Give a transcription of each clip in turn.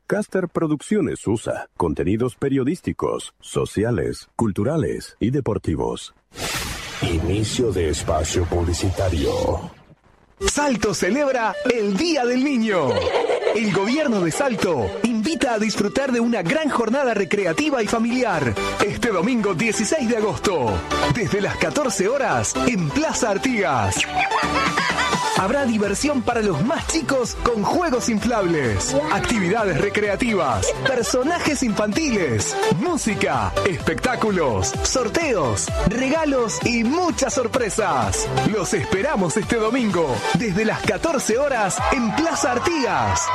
Caster Producciones USA. Contenidos periodísticos, sociales, culturales y deportivos. Inicio de espacio publicitario. Salto celebra el Día del Niño. El gobierno de Salto invita a disfrutar de una gran jornada recreativa y familiar este domingo 16 de agosto, desde las 14 horas en Plaza Artigas. Habrá diversión para los más chicos con juegos inflables, actividades recreativas, personajes infantiles, música, espectáculos, sorteos, regalos y muchas sorpresas. Los esperamos este domingo desde las 14 horas en Plaza Artigas.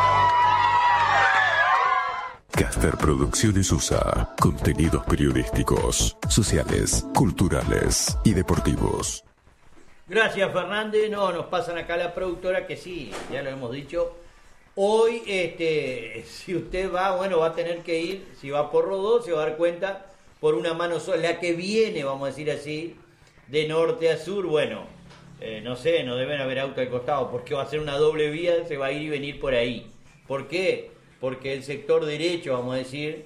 Caster Producciones USA. Contenidos periodísticos, sociales, culturales y deportivos. Gracias, Fernández. No, nos pasan acá la productora que sí, ya lo hemos dicho. Hoy, si usted va, va a tener que ir, si va por Rodó, se va a dar cuenta por una mano sola, la que viene, vamos a decir así, de norte a sur, no sé, no deben haber auto al costado, porque va a ser una doble vía, se va a ir y venir por ahí. ¿Por qué? Porque el sector derecho, vamos a decir,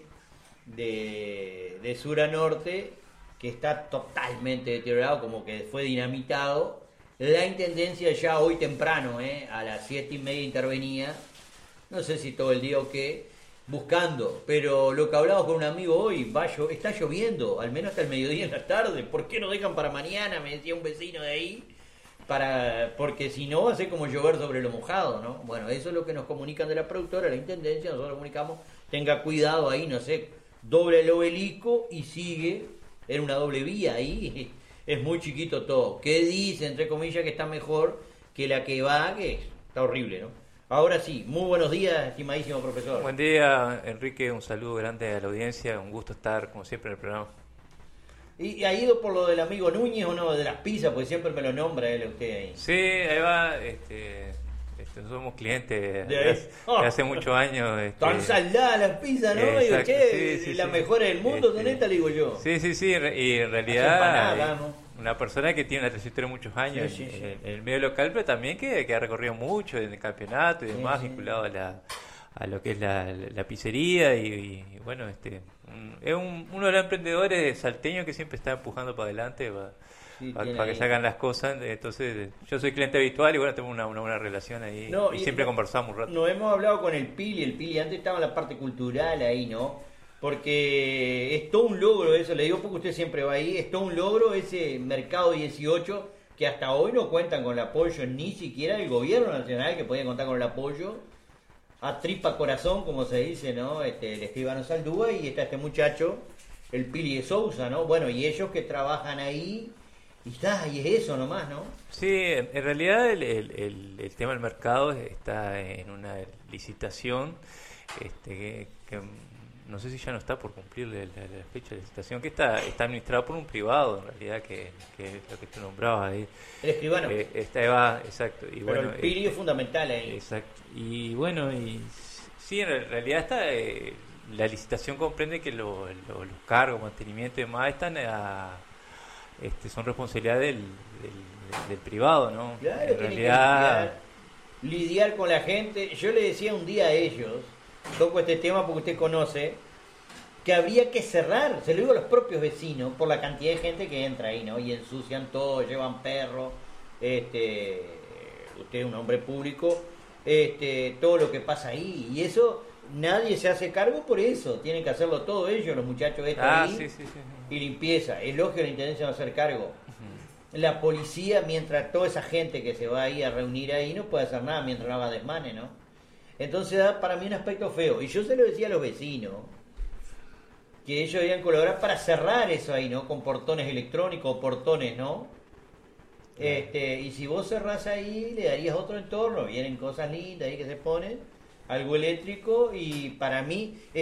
de sur a norte, que está totalmente deteriorado, como que fue dinamitado. La intendencia ya hoy temprano, a las 7:30 intervenía, no sé si todo el día o qué, buscando, pero lo que hablaba con un amigo hoy, está lloviendo, al menos hasta el mediodía en la tarde, ¿por qué no dejan para mañana? Me decía un vecino de ahí, porque si no va a ser como llover sobre lo mojado, ¿no? Bueno, eso es lo que nos comunican de la productora, la intendencia, nosotros comunicamos, tenga cuidado ahí, no sé, doble el obelisco y sigue. Era una doble vía ahí, es muy chiquito todo. ¿Qué dice, entre comillas, que está mejor que la que va, que está horrible, ¿no? Ahora sí, muy buenos días, estimadísimo profesor. Buen día, Enrique, un saludo grande a la audiencia, un gusto estar, como siempre, en el programa. ¿Y ha ido por lo del amigo Núñez o no, de las pizzas? Porque siempre me lo nombra él, usted ahí. Sí, ahí va, somos clientes de hace muchos años. Tan saladas las pizzas, ¿no? Digo, las mejores del mundo son estas, le digo yo. Sí, y en realidad una persona que tiene una trayectoria de muchos años en el medio local, pero también que ha recorrido mucho en el campeonato y demás, vinculado a lo que es la pizzería y bueno, es uno de los emprendedores salteños que siempre está empujando para adelante, para que salgan las cosas. Entonces yo soy cliente habitual y tengo una buena relación ahí, y siempre conversamos un rato. Nos hemos hablado con el Pili antes estaba en la parte cultural ahí, ¿no? Porque es todo un logro eso, le digo porque usted siempre va ahí, es todo un logro ese Mercado 18, que hasta hoy no cuentan con el apoyo ni siquiera del gobierno nacional, que podía contar con el apoyo a tripa corazón, como se dice, ¿no? El escribano Saldúa, y está este muchacho, el Pili de Sousa, ¿no? Bueno, y ellos que trabajan ahí, y es eso nomás, ¿no? Sí, en realidad el tema del mercado está en una licitación que no sé si ya no está por cumplir la fecha de licitación, que está administrado por un privado, en realidad, que es lo que tú nombrabas ahí. El escribano. Exacto. Y pero el Pili es fundamental ahí. Exacto. Y sí, en realidad la licitación comprende que los cargos, mantenimiento y demás son responsabilidad del privado, ¿no? Claro, en realidad lidiar con la gente. Yo le decía un día a ellos, toco este tema porque usted conoce, que habría que cerrar, se lo digo a los propios vecinos, por la cantidad de gente que entra ahí, ¿no? Y ensucian todo, llevan perros, usted es un hombre público, todo lo que pasa ahí, y eso nadie se hace cargo por eso, tienen que hacerlo todos ellos, los muchachos ahí, sí. Y limpieza, es lógico que la intendencia va a hacer cargo. La policía, mientras toda esa gente que se va ahí a reunir ahí, no puede hacer nada mientras no haga desmanes, ¿no? Entonces da para mí un aspecto feo. Y yo se lo decía a los vecinos, que ellos debían colaborar para cerrar eso ahí, ¿no? Con portones electrónicos, portones, ¿no? Y si vos cerrás ahí, le darías otro entorno, vienen cosas lindas ahí que se ponen, algo eléctrico, y para mí